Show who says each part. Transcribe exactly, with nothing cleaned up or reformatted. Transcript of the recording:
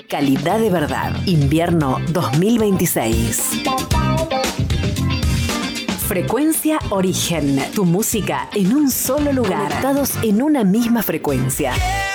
Speaker 1: calidad de verdad. Invierno dos mil veintiséis. Frecuencia Origen. Tu música en un solo lugar. Conectados en una misma frecuencia.